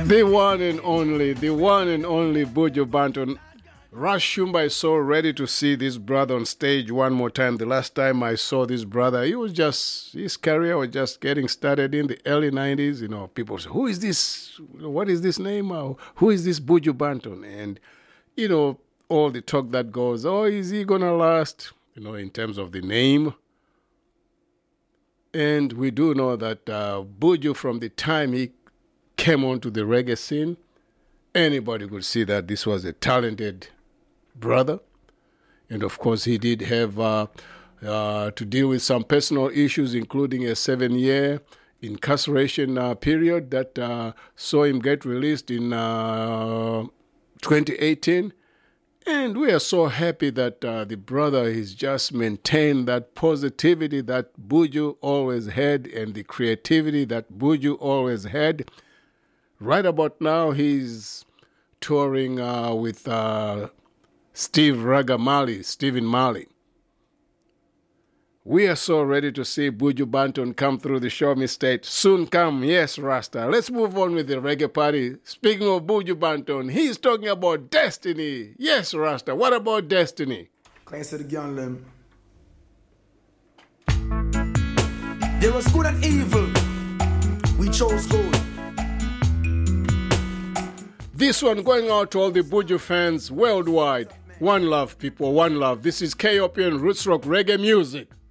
the one and only Buju Banton. Rush Shumba is so ready to see this brother on stage one more time. The last time I saw this brother, his career was just getting started in the early 90s. You know, people say, who is this? What is this name? Who is this Buju Banton? And, you know, all the talk that goes, oh, is he going to last? You know, in terms of the name. And we do know that Buju, from the time he came onto the reggae scene, anybody could see that this was a talented brother. And of course, he did have to deal with some personal issues, including a 7-year incarceration period that saw him get released in 2018. And we are so happy that the brother has just maintained that positivity that Buju always had and the creativity that Buju always had. Right about now, he's touring with Stephen Marley. We are so ready to see Buju Banton come through the Show Me State. Soon come, yes, Rasta. Let's move on with the reggae party. Speaking of Buju Banton, he's talking about destiny. Yes, Rasta. What about destiny? Class of the gun limb. There was good and evil. We chose good. This one going out to all the Buju fans worldwide. One love, people, one love. This is KOPN Roots Rock Reggae Music.